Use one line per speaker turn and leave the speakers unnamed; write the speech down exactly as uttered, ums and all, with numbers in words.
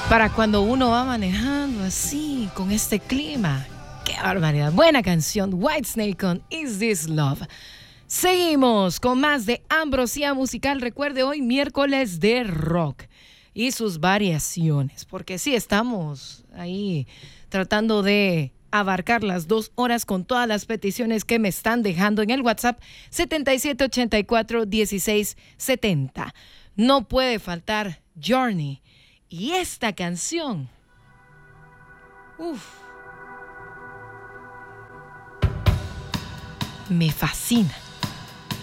Para cuando uno va manejando así, con este clima. ¡Qué barbaridad! Buena canción, Whitesnake con Is This Love. Seguimos con más de Ambrosía Musical. Recuerde, hoy miércoles de rock y sus variaciones, porque sí, estamos ahí tratando de abarcar las dos horas con todas las peticiones que me están dejando en el WhatsApp setenta y siete ochenta y cuatro dieciséis setenta. No puede faltar Journey y esta canción. Uf, me fascina.